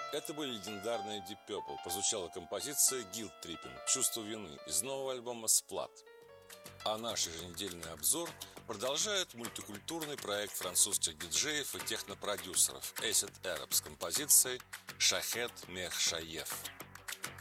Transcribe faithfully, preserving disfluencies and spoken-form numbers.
Это были легендарные Deep Purple. Прозвучала композиция Guilt Tripping «Чувство вины» из нового альбома Splat. А наш еженедельный обзор продолжает мультикультурный проект французских диджеев и технопродюсеров Acid Arab с композицией «Шахет Мех Шаеф».